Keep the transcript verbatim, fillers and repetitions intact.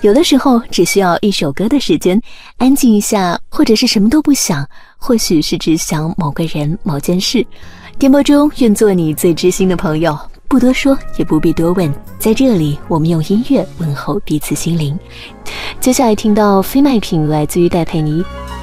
有的时候只需要一首歌的时间，安静一下，或者是什么都不想，或许是只想某个人某件事。电波中愿做你最知心的朋友，不多说也不必多问，在这里我们用音乐问候彼此心灵。接下来听到非卖品来自于戴佩妮，